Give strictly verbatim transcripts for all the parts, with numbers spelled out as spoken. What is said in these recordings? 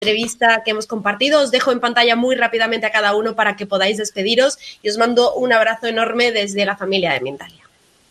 entrevista que hemos compartido. Os dejo en pantalla muy rápidamente a cada uno para que podáis despediros y os mando un abrazo enorme desde la familia de Mindalia.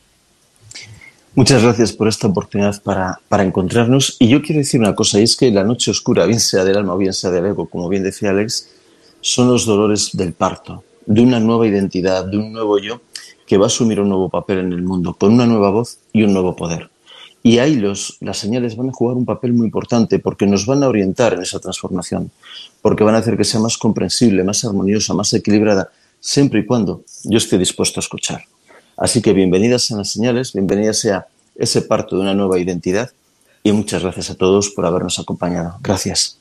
Muchas gracias por esta oportunidad para, para encontrarnos. Y yo quiero decir una cosa, y es que la noche oscura, bien sea del alma o bien sea del ego, como bien decía Alex, son los dolores del parto, de una nueva identidad, de un nuevo yo que va a asumir un nuevo papel en el mundo, con una nueva voz y un nuevo poder. Y ahí los, las señales van a jugar un papel muy importante porque nos van a orientar en esa transformación, porque van a hacer que sea más comprensible, más armoniosa, más equilibrada, siempre y cuando yo esté dispuesto a escuchar. Así que bienvenidas sean las señales, bienvenida sea ese parto de una nueva identidad y muchas gracias a todos por habernos acompañado. Gracias.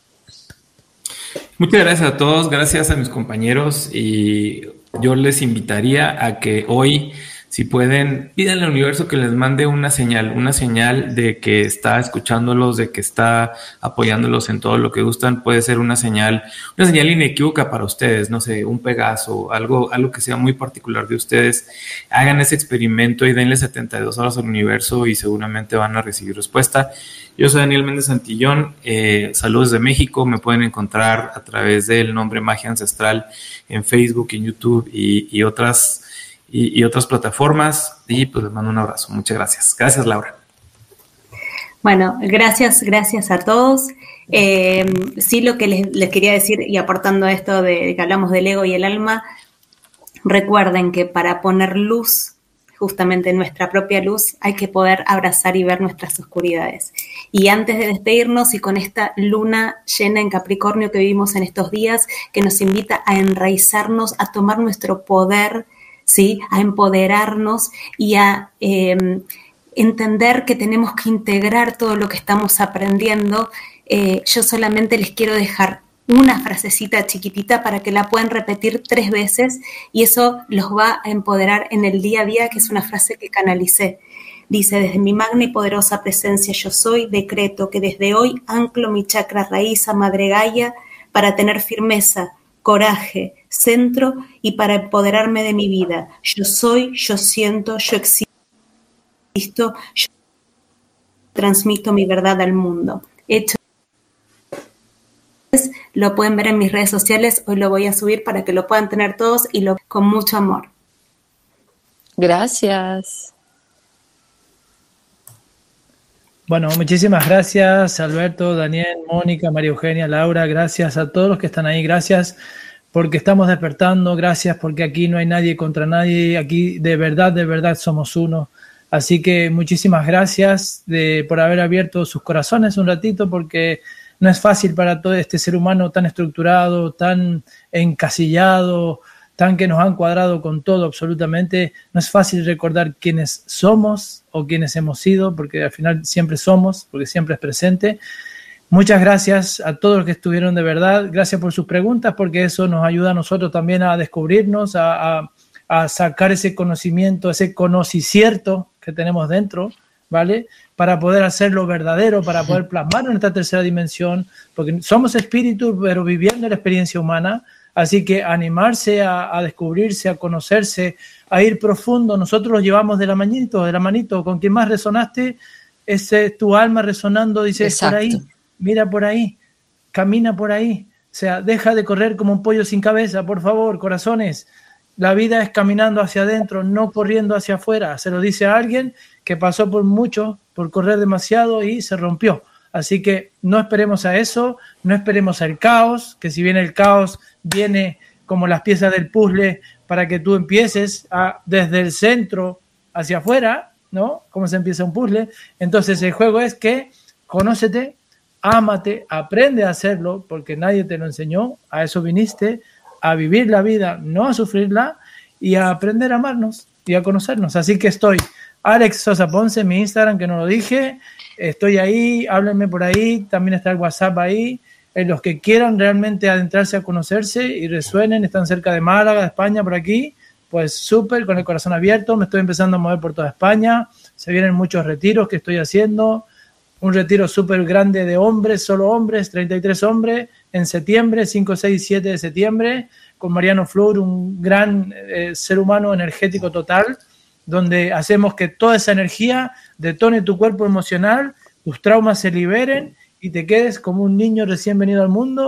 Muchas gracias a todos, gracias a mis compañeros y yo les invitaría a que hoy, si pueden, pídanle al universo que les mande una señal, una señal de que está escuchándolos, de que está apoyándolos en todo lo que gustan. Puede ser una señal, una señal inequívoca para ustedes, no sé, un Pegaso, algo, algo que sea muy particular de ustedes. Hagan ese experimento y denle setenta y dos horas al universo y seguramente van a recibir respuesta. Yo soy Daniel Méndez Santillón, eh, saludos de México, me pueden encontrar a través del nombre Magia Ancestral en Facebook, en YouTube y, y otras Y, y otras plataformas, y pues les mando un abrazo. Muchas gracias. Gracias, Laura. Bueno, gracias, gracias a todos. Eh, sí, lo que les, les quería decir, y aportando a esto de que hablamos del ego y el alma, recuerden que para poner luz, justamente nuestra propia luz, hay que poder abrazar y ver nuestras oscuridades. Y antes de despedirnos, y con esta luna llena en Capricornio que vivimos en estos días, que nos invita a enraizarnos, a tomar nuestro poder, ¿sí? A empoderarnos y a eh, entender que tenemos que integrar todo lo que estamos aprendiendo. Eh, yo solamente les quiero dejar una frasecita chiquitita para que la puedan repetir tres veces y eso los va a empoderar en el día a día, que es una frase que canalicé. Dice: desde mi magna y poderosa presencia yo soy, decreto que desde hoy anclo mi chakra raíz a Madre Gaia para tener firmeza, coraje, centro y para empoderarme de mi vida. Yo soy, yo siento, yo existo, yo transmito mi verdad al mundo. Hecho, lo pueden ver en mis redes sociales, hoy lo voy a subir para que lo puedan tener todos y lo con mucho amor. Gracias. Bueno, muchísimas gracias, Alberto, Daniel, Mónica, María Eugenia, Laura, gracias a todos los que están ahí, gracias porque estamos despertando, gracias porque aquí no hay nadie contra nadie, aquí de verdad, de verdad somos uno. Así que muchísimas gracias de, por haber abierto sus corazones un ratito, porque no es fácil para todo este ser humano tan estructurado, tan encasillado, tan que nos han cuadrado con todo absolutamente. No es fácil recordar quiénes somos o quiénes hemos sido, porque al final siempre somos, porque siempre es presente. Muchas gracias a todos los que estuvieron de verdad. Gracias por sus preguntas, porque eso nos ayuda a nosotros también a descubrirnos, a, a, a sacar ese conocimiento, ese conocicierto que tenemos dentro, ¿vale? Para poder hacerlo verdadero, para poder plasmarlo en esta tercera dimensión, porque somos espíritus, pero viviendo la experiencia humana. Así que animarse a, a descubrirse, a conocerse, a ir profundo. Nosotros los llevamos de la manito, de la manito. Con quien más resonaste, ese es tu alma resonando, dice, es por ahí, mira por ahí, camina por ahí. O sea, deja de correr como un pollo sin cabeza, por favor, corazones. La vida es caminando hacia adentro, no corriendo hacia afuera. Se lo dice a alguien que pasó por mucho, por correr demasiado y se rompió. Así que no esperemos a eso, no esperemos al caos, que si viene el caos, viene como las piezas del puzzle para que tú empieces a, desde el centro hacia afuera, ¿no? Como se empieza un puzzle. Entonces el juego es que conócete, ámate, aprende a hacerlo, porque nadie te lo enseñó, a eso viniste, a vivir la vida, no a sufrirla, y a aprender a amarnos y a conocernos. Así que estoy, Alex Sosa Ponce, mi Instagram, que no lo dije, estoy ahí, háblenme por ahí, también está el WhatsApp ahí, en los que quieran realmente adentrarse a conocerse y resuenen, están cerca de Málaga, de España, por aquí, pues súper, con el corazón abierto, me estoy empezando a mover por toda España, se vienen muchos retiros que estoy haciendo, un retiro súper grande de hombres, solo hombres, treinta y tres hombres, en septiembre, cinco, seis, siete de septiembre, con Mariano Flor, un gran eh, ser humano energético total, donde hacemos que toda esa energía detone tu cuerpo emocional, tus traumas se liberen y te quedes como un niño recién venido al mundo